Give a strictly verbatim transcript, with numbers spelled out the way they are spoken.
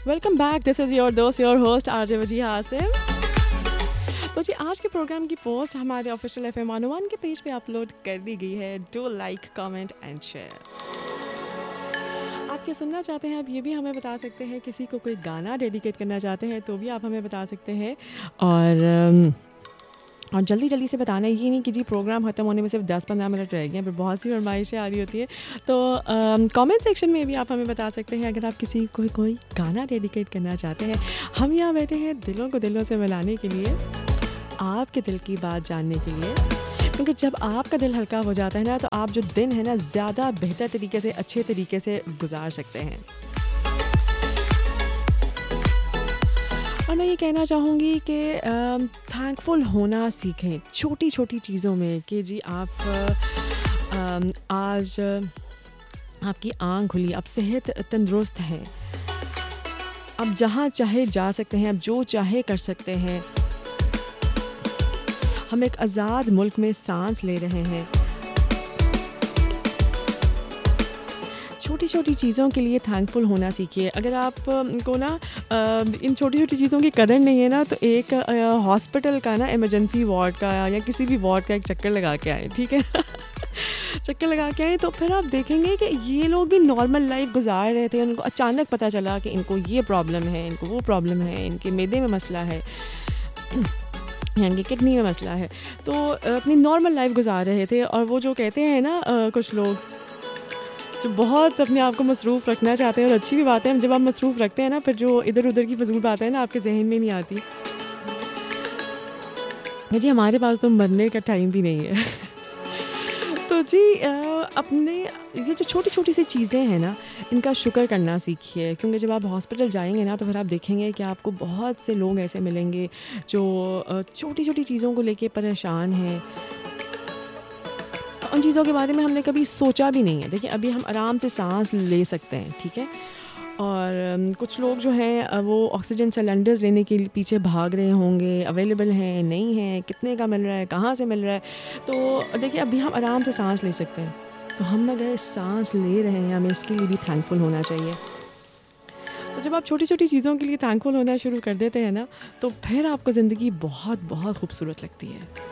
Welcome back, this is your दोस्त your host RJ वजीह Asim. तो जी आज के प्रोग्राम की पोस्ट हमारे official F M one one के पेज पे अपलोड कर दी गई है। Do like comment and share. आप क्या सुनना चाहते हैं आप ये भी हमें बता सकते हैं। किसी को कोई गाना डेडिकेट करना चाहते हैं तो भी आप हमें बता सकते हैं। और और जल्दी जल्दी से बताना है, ये नहीं कि जी प्रोग्राम ख़त्म होने में सिर्फ दस पंद्रह मिनट रह गए हैं, फिर बहुत सी फरमाइशें आ रही होती है। तो कमेंट सेक्शन में भी आप हमें बता सकते हैं अगर आप किसी को कोई गाना डेडिकेट करना चाहते हैं। हम यहाँ बैठे हैं दिलों को दिलों से मिलाने के लिए, आपके दिल की बात जानने के लिए, क्योंकि जब आपका दिल हल्का हो जाता है ना तो आप जो दिन है ना ज़्यादा बेहतर तरीके से अच्छे तरीके से गुजार सकते हैं। और मैं ये कहना चाहूँगी कि थैंकफुल होना सीखें छोटी छोटी चीज़ों में कि जी आप आ, आज आपकी आँख खुली, आप सेहत तंदुरुस्त हैं, आप जहाँ चाहे जा सकते हैं, आप जो चाहे कर सकते हैं, हम एक आज़ाद मुल्क में सांस ले रहे हैं। छोटी छोटी चीज़ों के लिए थैंकफुल होना सीखिए। अगर आप को ना इन छोटी छोटी चीज़ों की कदर नहीं है ना तो एक हॉस्पिटल का ना इमरजेंसी वार्ड का या किसी भी वार्ड का एक चक्कर लगा के आए, ठीक है चक्कर लगा के आए तो फिर आप देखेंगे कि ये लोग भी नॉर्मल लाइफ गुजार रहे थे। उनको अचानक पता चला कि इनको ये प्रॉब्लम है, इनको वो प्रॉब्लम है, इनके मैदे में मसला है या इनकी किडनी में मसला है, तो अपनी नॉर्मल लाइफ गुजार रहे थे। और वो जो कहते हैं ना कुछ लोग जो बहुत अपने आप को मसरूफ़ रखना चाहते हैं, और अच्छी भी बात है, जब आप मसरूफ़ रखते हैं ना फिर जो इधर उधर की फजूल बातें हैं ना आपके जहन में नहीं आती। जी हमारे पास तो मरने का टाइम भी नहीं है तो जी अपने ये जो छोटी छोटी सी चीज़ें हैं ना इनका शुक्र करना सीखिए, क्योंकि जब आप हॉस्पिटल जाएंगे ना तो फिर आप देखेंगे कि आपको बहुत से लोग ऐसे मिलेंगे जो छोटी छोटी चीज़ों को लेके परेशान हैं। उन चीज़ों के बारे में हमने कभी सोचा भी नहीं है। देखिए अभी हम आराम से सांस ले सकते हैं, ठीक है, और कुछ लोग जो हैं वो ऑक्सीजन सिलेंडर्स लेने के पीछे भाग रहे होंगे, अवेलेबल हैं नहीं हैं, कितने का मिल रहा है, कहाँ से मिल रहा है। तो देखिए अभी हम आराम से सांस ले सकते हैं, तो हम अगर सांस ले रहे हैं हमें इसके लिए भी थैंकफुल होना चाहिए। तो जब आप छोटी छोटी चीज़ों के लिए थैंकफुल होना शुरू कर देते हैं ना तो फिर आपको ज़िंदगी बहुत बहुत खूबसूरत लगती है।